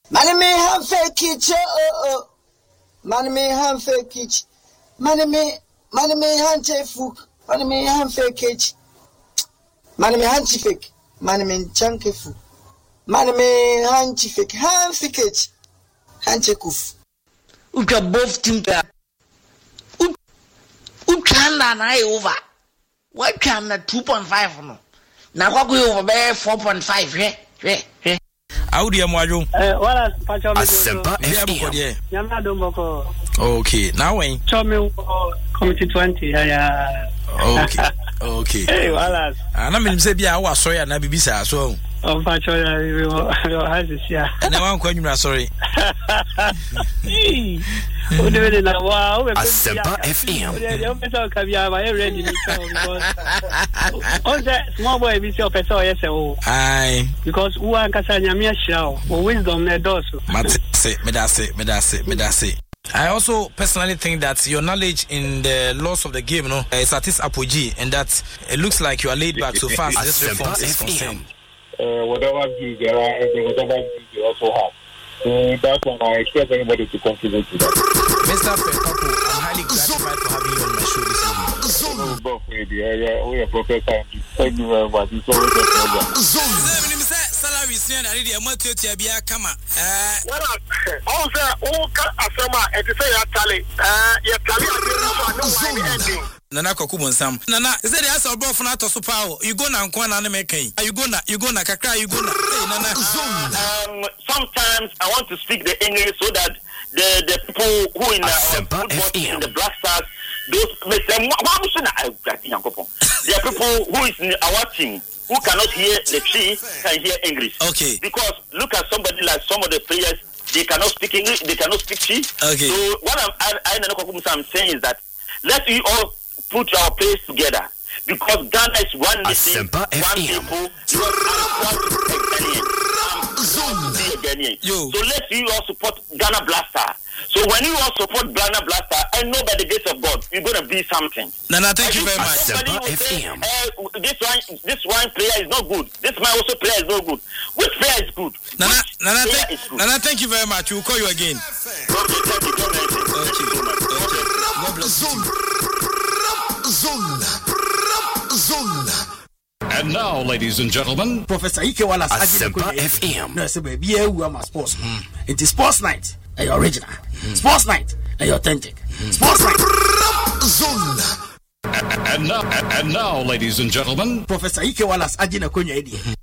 Money me have fake it, money me have fake it. Money me hand fook. Money me hand fake it. Money me hand fake. Money me chunky fook. Money me hand fake. Hand fake it. Hand kuf. Uka both team there. Ukanda na over. What can na 2.5 no? Na kwa over be 4.5 he. Audio mwajo. Wala pacho me. Asempa FM. Nyama domboko. Okay, now when? Show me committee 20 ya. Okay. Hey, wala. Ana me say bia wa sorry na bibisa so. Oh, pacho ya yo hazisia. Na wan kwa nyumra sorry. Asempa FM. Small boy be your person yes oh. Aye. Because who an kasa nyame ahira o wisdom na doso. Me da say. I also personally think that your knowledge in the laws of the game, is at its apogee, and that it looks like you are laid back so fast. This reform is concerned. Whatever views there are, and whatever views you also have. So that's why I expect anybody to contribute to that. Mr. Pekapo, I'm highly gratified for having you on my show this evening. We are professor. Thank you very much. It's always a pleasure. Salary is near the amount of Tia Kama. Also, Asama, and to say, ending. Nana Kokubon Sam. Nana, is that the answer of both Nato Supao? You go now, Kwan and make you go na Kakra, you go na. Sometimes I want to speak the English so that the people who in the Black Stars, those there are people who is in our team who cannot hear the tree can hear English. Okay. Because look at somebody like some of the players, they cannot speak English, they cannot speak tree. Okay. So what I'm saying is that let's we all put our place together because Ghana is one nation, one people. So let's we all support Ghana Blaster. So when you all support Ghana Blaster, I know by the grace of God, you're gonna be something. Nana, thank you very much. Somebody will say, this one player is not good. This man also player is not good. Which player is good? Nana, thank you very much. We'll call you again. Okay, thank you. God bless Zone. And now, ladies and gentlemen, Professor Ike Wallace Asempa FM. No, say baby, you are my sports. It is sports night. Are original? Sports night. Are authentic? Sports night. Zone. And now, ladies and gentlemen, Professor Ike Wallace Ajina Konya Edi.